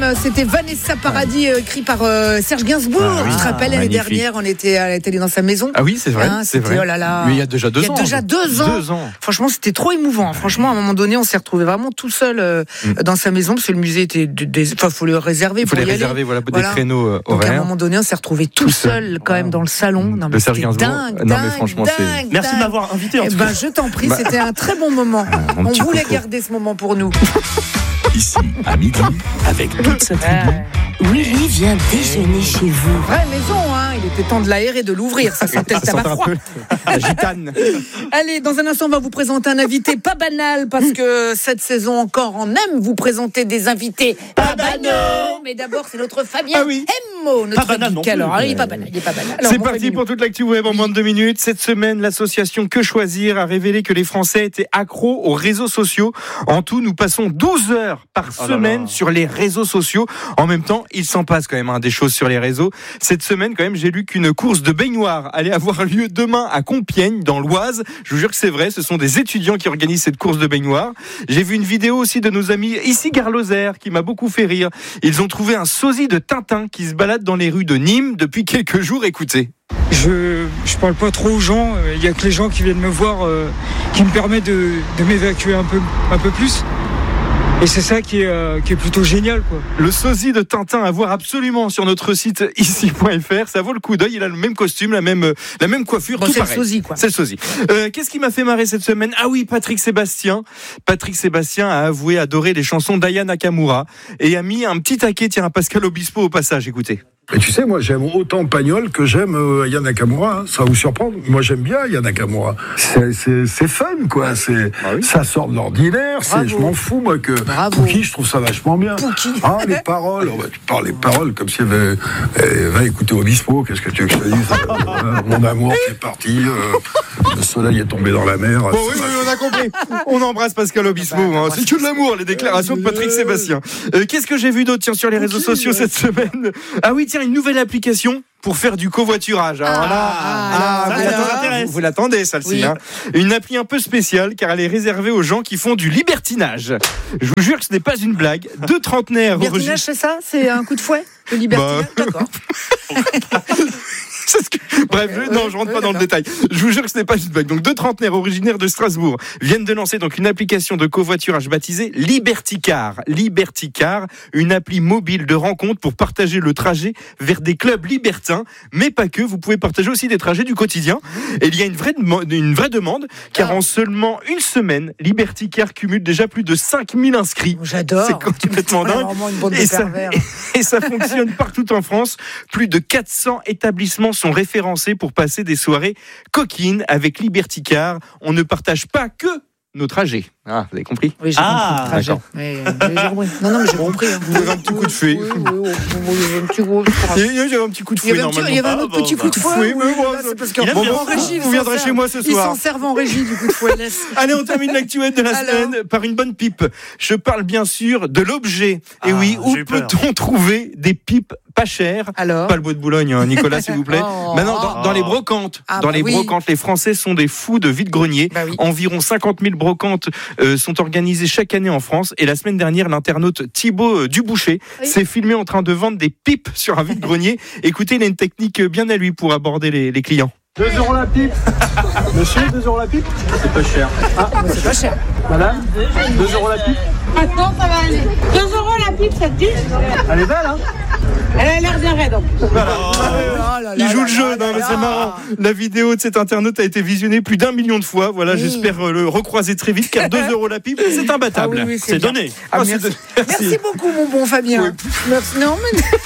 c'était Vanessa Paradis, écrit par Serge Gainsbourg. Tu te rappelles, l'année dernière, on était à la télé dans sa maison. Ah oui, c'est vrai. C'est vrai. Oh là là. Mais il y a déjà 2 ans. Il y a déjà 2 ans. Franchement, c'était trop émouvant. Franchement, à un moment donné, on s'est retrouvé vraiment tout seul dans sa maison, parce que le musée était. Enfin, faut le réserver. Il faut les réserver, voilà, des créneaux horaires. Donc, à un moment donné, on s'est retrouvé tout seul quand même dans le salon. Non, mais Serge Gainsbourg. Dingue, mais franchement, dingue. Merci de m'avoir invité. Je t'en prie, c'était un très bon moment. On voulait garder ce moment pour nous. Ici, à midi, avec toute sa tribu. Willy vient déjeuner chez vous. Vraie maison, hein. Il était temps de l'aérer, de l'ouvrir. Ça sentait le tabac froid. La gitane. Allez, dans un instant, on va vous présenter un invité pas banal, parce que cette saison encore, on aime vous présenter des invités pas banaux. Mais d'abord, c'est notre Fabien Hemmo, notre banal non plus. Alors, il est pas banal. Alors, c'est parti pour toute l'actu web en moins de 2 minutes. Cette semaine, l'association Que Choisir a révélé que les Français étaient accros aux réseaux sociaux. En tout, nous passons 12 heures par semaine sur les réseaux sociaux. En même temps, il s'en passe quand même des choses sur les réseaux. Cette semaine, quand même, j'ai lu qu'une course de baignoire allait avoir lieu demain à Compiègne, dans l'Oise. Je vous jure que c'est vrai, ce sont des étudiants qui organisent cette course de baignoire. J'ai vu une vidéo aussi de nos amis ici Garloser qui m'a beaucoup fait rire. Ils ont trouvé un sosie de Tintin qui se balade dans les rues de Nîmes depuis quelques jours. Écoutez. Je parle pas trop aux gens, il y a que les gens qui viennent me voir qui me permet de m'évacuer un peu plus. Et c'est ça qui est plutôt génial, quoi. Le sosie de Tintin à voir absolument sur notre site ici.fr. Ça vaut le coup d'œil. Il a le même costume, la même coiffure. Tout c'est pareil. Le sosie, quoi. C'est le sosie. Qu'est-ce qui m'a fait marrer cette semaine ? Ah oui, Patrick Sébastien. Patrick Sébastien a avoué adorer les chansons d'Aya Nakamura et a mis un petit taquet, à Pascal Obispo au passage. Écoutez. Et tu sais, moi, j'aime autant Pagnol que j'aime Aya Nakamura. Ça va vous surprendre. Moi, j'aime bien Aya Nakamura. C'est fun, quoi. Ça sort de l'ordinaire. Je m'en fous, moi, que Pouki, je trouve ça vachement bien. Ah, les paroles. Tu parles les paroles comme si elle va écouter Obispo. Qu'est-ce que tu veux que je te dise ? Mon amour, c'est parti. Le soleil est tombé dans la mer. Bon, oui, on a compris. On embrasse Pascal Obispo. C'est que de l'amour, les déclarations de Patrick Sébastien. Qu'est-ce que j'ai vu d'autre, sur les réseaux sociaux cette semaine ? Ah oui, une nouvelle application pour faire du covoiturage. Alors là, vous l'attendez, celle-ci. Oui. Une appli un peu spéciale, car elle est réservée aux gens qui font du libertinage. Je vous jure que ce n'est pas une blague. 2 trentenaires. Libertinage, c'est ça ? C'est un coup de fouet ? Le libertinage, d'accord. Bref, je rentre pas dans le détail. Je vous jure que ce n'est pas une blague. Donc 2 trentenaires originaires de Strasbourg viennent de lancer donc une application de covoiturage baptisée Liberticar. Liberticar, une appli mobile de rencontre pour partager le trajet vers des clubs libertins, mais pas que. Vous pouvez partager aussi des trajets du quotidien. Et il y a une vraie demande, car en seulement une semaine, Liberticar cumule déjà plus de 5000 inscrits. J'adore. C'est complètement dingue. Une bande de pervers. Et ça fonctionne partout en France. Plus de 400 établissements sont référencés pour passer des soirées coquines avec Liberticar. On ne partage pas que nos trajets. Ah, vous avez compris ? Oui, j'ai compris le trajet. Non, mais j'ai compris. Vous avez un petit coup de fouet. Il y avait un petit coup de fouet, normalement. Il y avait un autre petit coup de fouet. C'est parce qu'en régie, vous viendrez chez moi ce soir. Ils s'en servent en régie du coup de fouet. Allez, on termine l'actualité de la semaine par une bonne pipe. Je parle bien sûr de l'objet. Et oui, où peut-on trouver des pipes pas chères ? Alors, pas le bois de Boulogne, Nicolas, s'il vous plaît. Maintenant, dans les brocantes. Brocantes, les Français sont des fous de vide-grenier. Environ 50 000 brocantes sont organisées chaque année en France. Et la semaine dernière, l'internaute Thibaut Duboucher s'est filmé en train de vendre des pipes sur un vide-grenier. Écoutez, il a une technique bien à lui pour aborder les clients. 2 € la pipe. Monsieur, 2 € la pipe. C'est pas cher. Ah, mais c'est pas cher. Madame, 2 € la pipe. Attends, ça va aller. 2 € la pipe, ça te dit ? Elle est belle, hein ? Elle a l'air bien raide. Voilà. Il joue le jeu, mais c'est marrant. La vidéo de cet internaute a été visionnée plus d'1 million de fois. Voilà, j'espère le recroiser très vite, car 2 € la pipe, c'est imbattable. C'est donné. Merci beaucoup, mon bon Fabien. Oui. Merci. Non,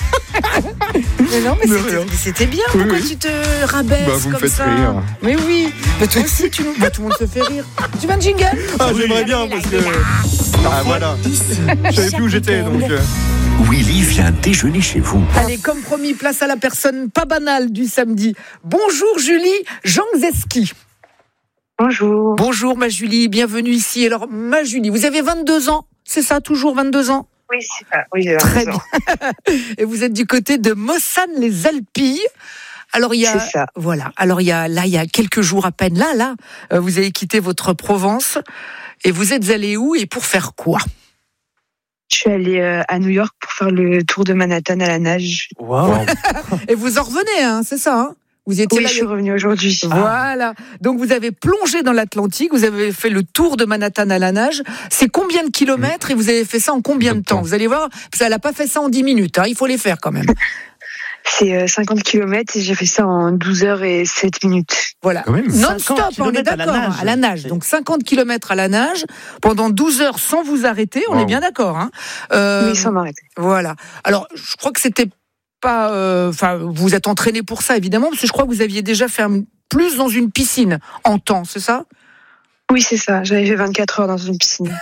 mais c'était bien. Pourquoi tu te rabaisses vous me comme faites ça rire. Mais oui. Mais toi aussi, tout le monde te fait rire. Tu veux un jingle ? J'aimerais bien, parce que... voilà. Je savais plus où j'étais, donc... Willy vient déjeuner chez vous. Allez, comme promis, place à la personne pas banale du samedi. Bonjour Julie Janzeski. Bonjour. Bonjour ma Julie, bienvenue ici. Alors ma Julie, vous avez 22 ans, c'est ça, toujours 22 ans ? Oui, c'est ça. Oui, j'ai 22 Très ans. bien. Et vous êtes du côté de Mossane-les-Alpilles. Alors il y a, c'est ça. Voilà. Alors il y a quelques jours à peine, là, vous avez quitté votre Provence et vous êtes allé où et pour faire quoi ? Je suis allée à New York pour faire le tour de Manhattan à la nage. Wow. Et vous en revenez, hein, c'est ça, hein? Vous étiez Oui, là. je suis revenue aujourd'hui. Voilà. Donc vous avez plongé dans l'Atlantique, vous avez fait le tour de Manhattan à la nage. C'est combien de kilomètres et vous avez fait ça en combien de temps? Vous allez voir, ça n'a pas fait ça en 10 minutes, hein, il faut les faire quand même. C'est 50 km et j'ai fait ça en 12 heures et 7 minutes. Voilà. Non-stop, on est d'accord, à la nage. Donc 50 km à la nage, pendant 12 heures sans vous arrêter, on est bien d'accord. Hein. Oui, sans m'arrêter. Voilà. Alors, je crois que c'était pas... Enfin, vous êtes entraîné pour ça, évidemment, parce que je crois que vous aviez déjà fait plus dans une piscine en temps, c'est ça? Oui, c'est ça. J'avais fait 24 heures dans une piscine.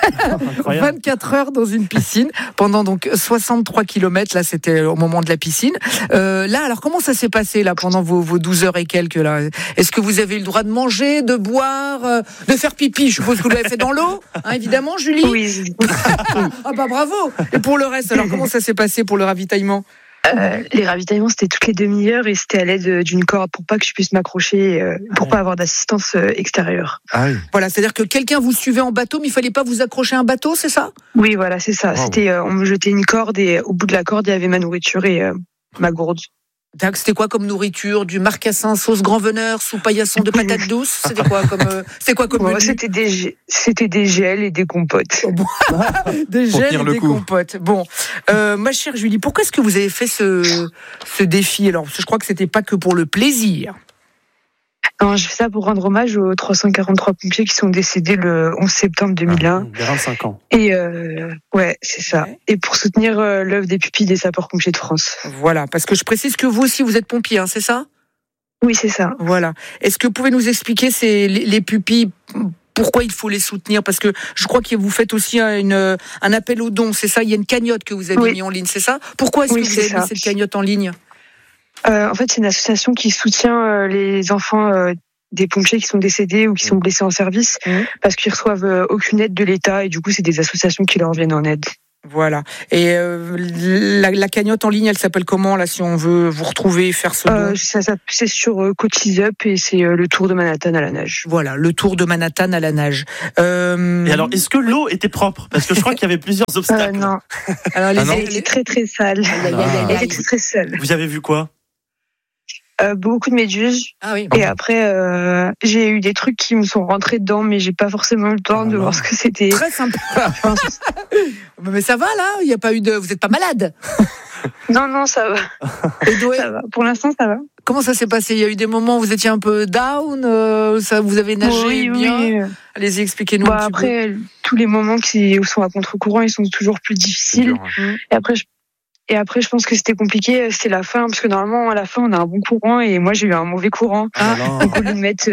24 heures dans une piscine pendant donc 63 km. Là, c'était au moment de la piscine. Là, alors, comment ça s'est passé là pendant vos 12 heures et quelques là? Est-ce que vous avez eu le droit de manger, de boire, de faire pipi? Je suppose que vous l'avez fait dans l'eau, hein, évidemment, Julie. Oui. Ah bah bravo. Et pour le reste, alors comment ça s'est passé pour le ravitaillement? Les ravitaillements, c'était toutes les demi-heures et c'était à l'aide d'une corde pour pas que je puisse m'accrocher, pour pas avoir d'assistance extérieure. Ah oui. Voilà, c'est-à-dire que quelqu'un vous suivait en bateau, mais il fallait pas vous accrocher à un bateau, c'est ça? Oui, voilà, c'est ça. Wow. C'était, on me jetait une corde et au bout de la corde, il y avait ma nourriture et ma gourde. C'était quoi comme nourriture? Du marcassin sauce grand veneur sous paillasson de patates douces? C'était quoi comme menu? C'était des gels et des compotes. Des gels et des compotes. Bon, ma chère Julie, pourquoi est-ce que vous avez fait ce défi? Alors, je crois que c'était pas que pour le plaisir. Non, je fais ça pour rendre hommage aux 343 pompiers qui sont décédés le 11 septembre 2001. Il y a 25 ans. Et ouais, c'est ça. Et pour soutenir l'œuvre des pupilles des sapeurs-pompiers de France. Voilà, parce que je précise que vous aussi, vous êtes pompier, hein, c'est ça? Oui, c'est ça. Voilà. Est-ce que vous pouvez nous expliquer les pupilles, pourquoi il faut les soutenir? Parce que je crois que vous faites aussi un appel aux dons, c'est ça? Il y a une cagnotte que vous avez mis en ligne, c'est ça? Pourquoi est-ce que vous avez mis cette cagnotte en ligne? En fait, c'est une association qui soutient les enfants des pompiers qui sont décédés ou qui sont blessés en service parce qu'ils reçoivent aucune aide de l'État et du coup, c'est des associations qui leur viennent en aide. Voilà. Et la cagnotte en ligne, elle s'appelle comment là, si on veut vous retrouver, faire ce don? C'est sur Cotiseup et c'est le tour de Manhattan à la nage. Voilà, le tour de Manhattan à la nage. Et alors, est-ce que l'eau était propre? Parce que je crois qu'il y avait plusieurs obstacles. Non. Alors, elle était très très sale. Elle était très sale. Vous avez vu quoi? Beaucoup de méduses. Ah oui. Et après, j'ai eu des trucs qui me sont rentrés dedans, mais j'ai pas forcément eu le temps de voir ce que c'était. Très sympa. Mais ça va là? Il y a pas eu de. Vous êtes pas malade? Non, ça va. Ça va. Pour l'instant, ça va. Comment ça s'est passé? Il y a eu des moments où vous étiez un peu down, vous avez nagé bien. Oui. Allez-y, expliquez-nous. Après, tous les moments qui sont à contre-courant, ils sont toujours plus difficiles. Et après, je pense que c'était compliqué, c'était la fin, parce que normalement, à la fin, on a un bon courant, et moi, j'ai eu un mauvais courant. Donc, au lieu de mettre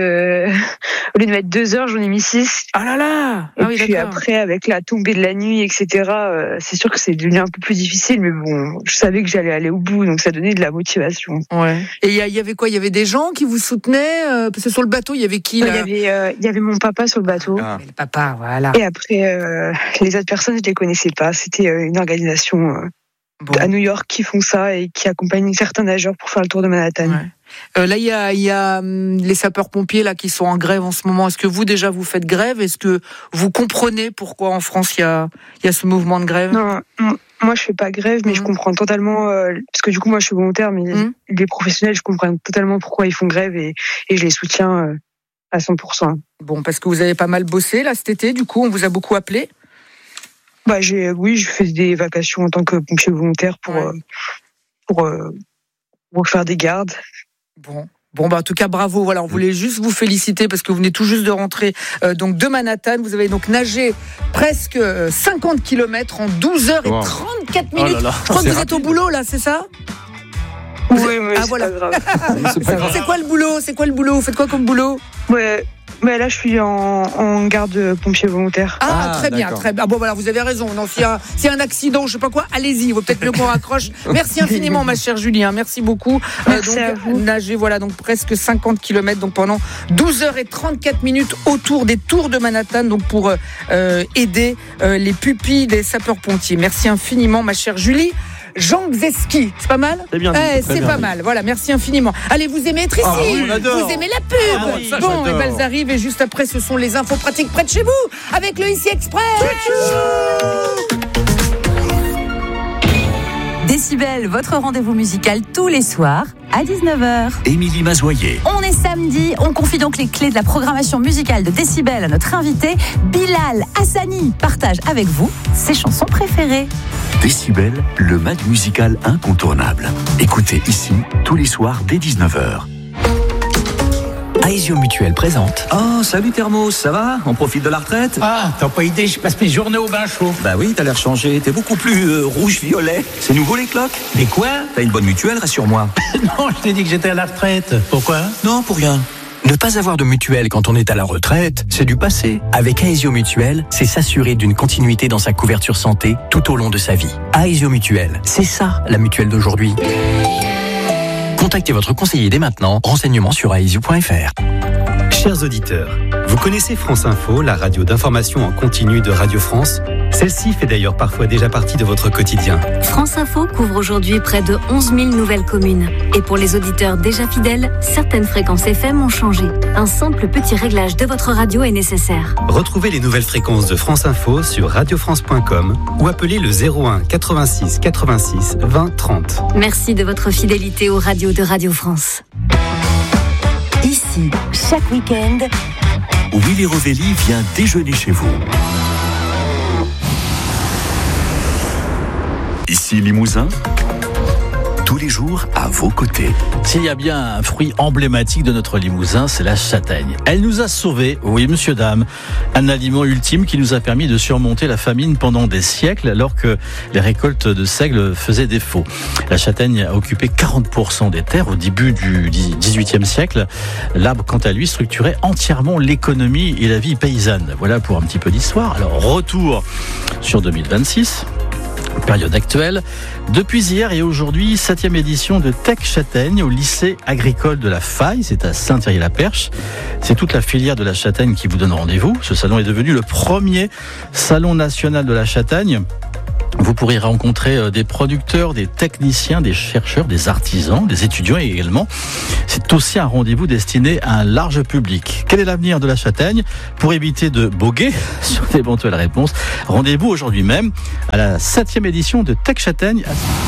2 heures, j'en ai mis 6. Ah là là! Et puis après, avec la tombée de la nuit, etc., c'est sûr que c'est devenu un peu plus difficile, mais bon, je savais que j'allais aller au bout, donc ça donnait de la motivation. Ouais. Et il y avait quoi? Il y avait des gens qui vous soutenaient? Parce que sur le bateau, il y avait qui, là? Il y avait mon papa sur le bateau. Ah. Le papa, voilà. Et après, les autres personnes, je les connaissais pas. C'était une organisation à New York qui font ça et qui accompagnent certains nageurs pour faire le tour de Manhattan. Ouais. Là, il y a les sapeurs-pompiers là qui sont en grève en ce moment. Est-ce que vous déjà vous faites grève? Est-ce que vous comprenez pourquoi en France il y a ce mouvement de grève? Non, moi je fais pas grève, mais je comprends totalement parce que du coup moi je suis volontaire, mais les professionnels je comprends totalement pourquoi ils font grève et je les soutiens à 100%. Bon, parce que vous avez pas mal bossé là cet été. Du coup, on vous a beaucoup appelé. Je fais des vacations en tant que pompier volontaire pour faire des gardes. Bon, en tout cas, bravo. Voilà, on voulait juste vous féliciter parce que vous venez tout juste de rentrer donc de Manhattan. Vous avez donc nagé presque 50 km en 12 heures et 34 minutes. Oh là là. Je crois que vous êtes au boulot là, c'est ça? Oui, mais c'est voilà. pas grave. C'est quoi le boulot? Vous faites quoi comme boulot? Ouais, là je suis en garde pompier volontaire. Très bien. Bon voilà, vous avez raison. Non, s'il y a un accident, je sais pas quoi, allez-y, il vaut peut-être mieux qu'on raccroche. Merci infiniment ma chère Julie, merci beaucoup. Merci à vous. Nager donc presque 50 km donc pendant 12 heures et 34 minutes autour des tours de Manhattan donc pour aider les pupilles des sapeurs-pompiers. Merci infiniment ma chère Julie. Jean Gzeski, c'est pas mal? C'est bien dit, c'est pas mal, voilà, merci infiniment. Allez, vous aimez être ici, vous aimez la pub. Bon, et ben elles arrivent et juste après ce sont les infos pratiques près de chez vous avec le ICI Express. Décibel, votre rendez-vous musical tous les soirs à 19h. Émilie Mazoyer. On est samedi, on confie donc les clés de la programmation musicale de Décibel à notre invité. Bilal Hassani partage avec vous ses chansons préférées. Décibel, le mag musical incontournable. Écoutez ici tous les soirs dès 19h. Aesio Mutuel présente. Oh, salut Thermos, ça va? On profite de la retraite? Ah, t'as pas idée, je passe mes journées au bain chaud. Bah oui, t'as l'air changé, t'es beaucoup plus rouge-violet. C'est nouveau les cloques? Mais quoi? T'as une bonne mutuelle, rassure-moi. Non, je t'ai dit que j'étais à la retraite. Pourquoi? Non, pour rien. Ne pas avoir de mutuelle quand on est à la retraite, c'est du passé. Avec Aesio Mutuel, c'est s'assurer d'une continuité dans sa couverture santé tout au long de sa vie. Aesio Mutuel, c'est ça la mutuelle d'aujourd'hui. Contactez votre conseiller dès maintenant. Renseignements sur aesio.fr. Chers auditeurs, vous connaissez France Info, la radio d'information en continu de Radio France? Celle-ci fait d'ailleurs parfois déjà partie de votre quotidien. France Info couvre aujourd'hui près de 11 000 nouvelles communes. Et pour les auditeurs déjà fidèles, certaines fréquences FM ont changé. Un simple petit réglage de votre radio est nécessaire. Retrouvez les nouvelles fréquences de France Info sur radiofrance.com ou appelez le 01 86 86 20 30. Merci de votre fidélité aux radios de Radio France. Ici, chaque week-end, Willy Rovelli vient déjeuner chez vous. Ici Limousin, tous les jours à vos côtés. S'il y a bien un fruit emblématique de notre Limousin, c'est la châtaigne. Elle nous a sauvés, oui monsieur, dame, un aliment ultime qui nous a permis de surmonter la famine pendant des siècles alors que les récoltes de seigle faisaient défaut. La châtaigne a occupé 40% des terres au début du XVIIIe siècle. L'arbre, quant à lui, structurait entièrement l'économie et la vie paysanne. Voilà pour un petit peu d'histoire. Alors, retour sur 2026. Période actuelle. Depuis hier et aujourd'hui, 7e édition de Tech Châtaigne au lycée agricole de la Faille. C'est à Saint-Thierry-la-Perche. C'est toute la filière de la châtaigne qui vous donne rendez-vous. Ce salon est devenu le premier salon national de la châtaigne. Vous pourrez rencontrer des producteurs, des techniciens, des chercheurs, des artisans, des étudiants également. C'est aussi un rendez-vous destiné à un large public. Quel est l'avenir de la châtaigne? Pour éviter de boguer sur d'éventuelles réponses, rendez-vous aujourd'hui même à la 7e édition de Tech Châtaigne.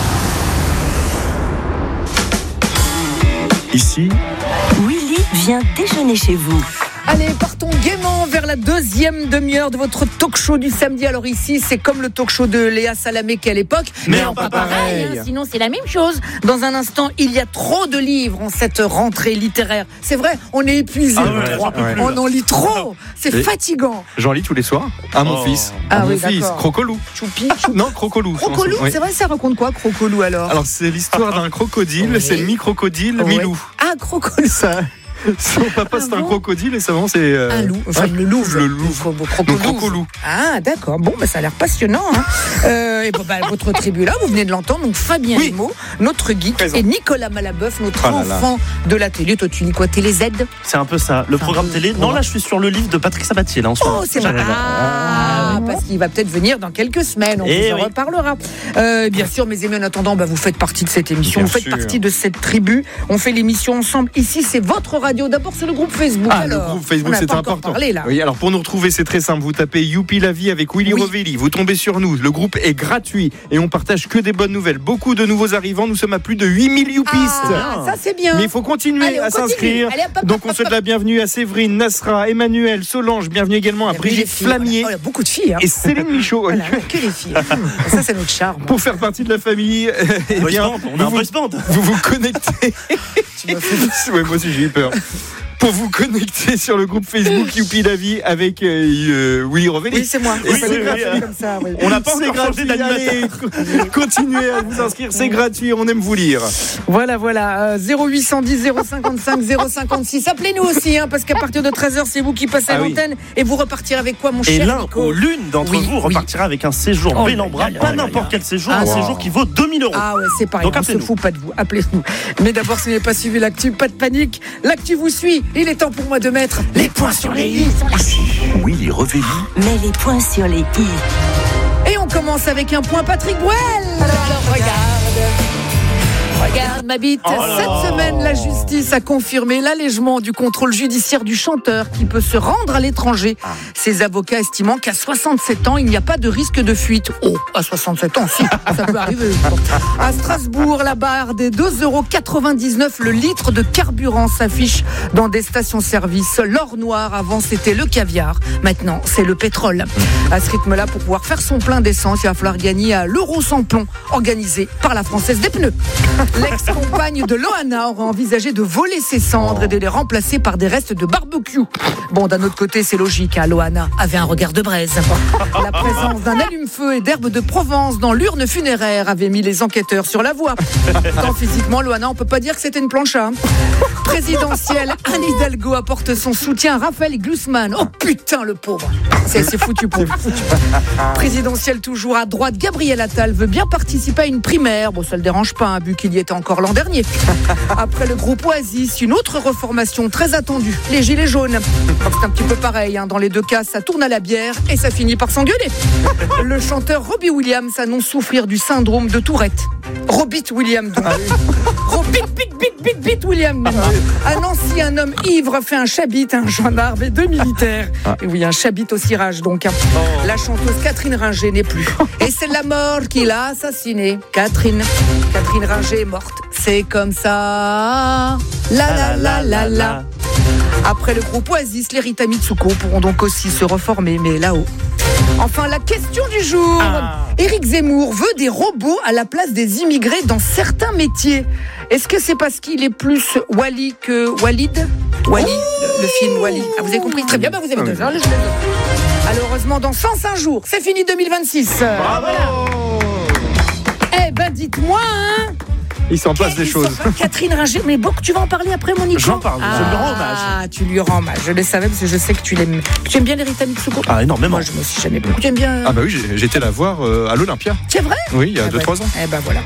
Ici, Willy vient déjeuner chez vous. Allez, partons gaiement vers la deuxième demi-heure de votre talk show du samedi. Alors ici, c'est comme le talk show de Léa Salamé qu'à l'époque, mais en pas pareil. Sinon, c'est la même chose. Dans un instant, il y a trop de livres en cette rentrée littéraire. C'est vrai, on est épuisé. On en lit trop. C'est fatigant. J'en lis tous les soirs à mon fils. Ah mon oui, fils, d'accord. Crocolou. Choupi. Non, Crocolou. Crocolou, oui. c'est vrai, ça raconte quoi, Crocolou alors? Alors, c'est l'histoire d'un crocodile, c'est le mi-crocodile, Milou. Ah, Crocolou. Ça. Son papa c'est un crocodile et sa maman c'est un loup, enfin le loup. Crocolou. Ah d'accord, bon ça a l'air passionnant. Et votre tribu là, vous venez de l'entendre, donc Fabien Limo, notre geek, et Nicolas Malabeuf, notre enfant de la télé. Toi tu lis quoi, Télé Z? C'est un peu ça, le programme télé. Non là je suis sur le livre de Patrick Sabatier là en ce moment. Oh c'est vrai. Parce qu'il va peut-être venir dans quelques semaines, on vous en reparlera. Bien sûr, mes amis, en attendant, vous faites partie de cette émission, vous faites partie de cette tribu. On fait l'émission ensemble. Ici, c'est votre radio. D'abord, c'est le groupe Facebook. Le groupe Facebook, c'est important. Parlé, là. Oui, alors pour nous retrouver, c'est très simple. Vous tapez Youpi la vie avec Willy Rovelli. Vous tombez sur nous. Le groupe est gratuit et on partage que des bonnes nouvelles. Beaucoup de nouveaux arrivants. Nous sommes à plus de 8000 Youpistes. Ça, c'est bien. Mais il faut continuer à s'inscrire. Donc, on souhaite la bienvenue à Séverine, Nasra, Emmanuel, Solange. Bienvenue également à Brigitte Flamier. Il y a beaucoup de filles. Et Céline Michaud. Voilà, que les filles. Ça, c'est notre charme. Pour faire partie de la famille, on a un voice band. Vous vous connectez. Ouais, moi aussi, j'ai eu peur. Pour vous connecter sur le groupe Facebook Youpi la vie avec Willy Rovelli. Oui, c'est moi. Comme ça, oui. On n'a pas encore changé d'animateur. Continuez à vous inscrire, c'est gratuit, on aime vous lire. Voilà. 0810 055 056. Appelez-nous aussi, parce qu'à partir de 13h, c'est vous qui passez à l'antenne et vous repartirez avec quoi, mon cher Nico? Et l'une d'entre vous repartira avec un séjour Bellambra, pas n'importe quel séjour, un séjour qui vaut 2000 €. Ah ouais, c'est pareil. Donc on se fout pas de vous. Appelez-nous. Mais d'abord, si vous n'avez pas suivi l'actu, pas de panique. L'actu vous suit. Il est temps pour moi de mettre les points sur les i. Willy Rovelli. Mets les points sur les i. Et on commence avec un point Patrick Bruel. Alors regarde Regarde ma bite. Cette semaine, la justice a confirmé l'allègement du contrôle judiciaire du chanteur qui peut se rendre à l'étranger. Ses avocats estimant qu'à 67 ans, il n'y a pas de risque de fuite. Oh, à 67 ans, si, ça peut arriver. À Strasbourg, la barre des 2,99 € le litre de carburant s'affiche dans des stations-service. L'or noir, avant, c'était le caviar. Maintenant, c'est le pétrole. À ce rythme-là, pour pouvoir faire son plein d'essence, il va falloir gagner à l'euro sans plomb, organisé par la Française des pneus. L'ex-compagne de Loana aurait envisagé de voler ses cendres et de les remplacer par des restes de barbecue. Bon, d'un autre côté, c'est logique, hein, Loana avait un regard de braise. La présence d'un allume-feu et d'herbes de Provence dans l'urne funéraire avait mis les enquêteurs sur la voie. Tant physiquement, Loana, on peut pas dire que c'était une plancha. Présidentielle, Anne Hidalgo apporte son soutien à Raphaël Glucksmann. Oh putain, le pauvre. C'est foutu pour lui. Présidentielle toujours à droite, Gabriel Attal veut bien participer à une primaire. Bon, ça le dérange pas, hein, vu qu'il y était encore l'an dernier. Après le groupe Oasis, une autre reformation très attendue, les Gilets jaunes. C'est un petit peu pareil, hein, dans les deux cas, ça tourne à la bière et ça finit par s'engueuler. Le chanteur Robbie Williams annonce souffrir du syndrome de Tourette. Robit Williams, donc. Robit Williams. À Nancy, un homme ivre fait un chabit à un gendarme et 2 militaires. Et oui, un chabit au cirage, donc. La chanteuse Catherine Ringer n'est plus. Et c'est la mort qui l'a assassinée. Catherine Ringer est morte. C'est comme ça. La. Après le groupe Oasis, les Rita Mitsuko pourront donc aussi se reformer, mais là-haut. Enfin, la question du jour. Éric Zemmour veut des robots à la place des immigrés dans certains métiers. Est-ce que c'est parce qu'il est plus Wally que Walid ? Wally, le film Wally. Ah, vous avez compris ? Très bien, vous avez deux heures. Alors, heureusement, dans 105 jours, c'est fini 2026. Bravo ! Eh ben, dites-moi, hein. Il s'en passe des choses. Catherine Ringer, mais bon, tu vas en parler après, mon Nico. J'en parle, je lui rends hommage. Ah, tu lui rends hommage. Je le savais parce que je sais que tu l'aimes. Tu aimes bien les Rita Mitsuko ? Ah, énormément. Moi, je me suis jamais beaucoup. Tu aimes bien. Ah, bah oui, j'étais la voir à l'Olympia. C'est vrai ? Oui, il y a 2-3 ans. Eh ben voilà.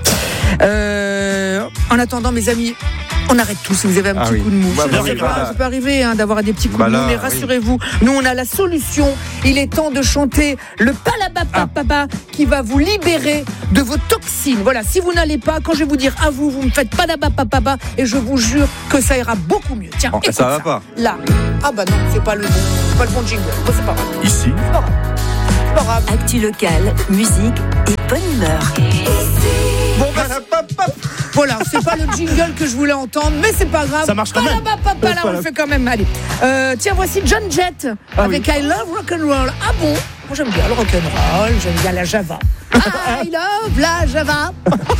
En attendant, mes amis, on arrête tout si vous avez un petit coup de mou. Ça peut arriver d'avoir des petits coups de mou, mais rassurez-vous, nous on a la solution. Il est temps de chanter le palabapapapa qui va vous libérer de vos toxines. Voilà, si vous n'allez pas, quand je vais vous dire à vous, vous me faites palabapapapa et je vous jure que ça ira beaucoup mieux. Tiens, écoute ça va pas. Là. Ah bah non, c'est pas le bon jingle. Bon, c'est pas grave. Ici. C'est pas grave. Actu local, musique et bonne humeur. Bon, voilà, c'est pas le jingle que je voulais entendre, mais c'est pas grave. Ça marche quand même. Là, on le fait quand même. Allez. Tiens, voici John Jett avec I Love Rock'n'Roll. Ah bon ? Moi, j'aime bien le rock'n'roll, j'aime bien la Java. I love la Java.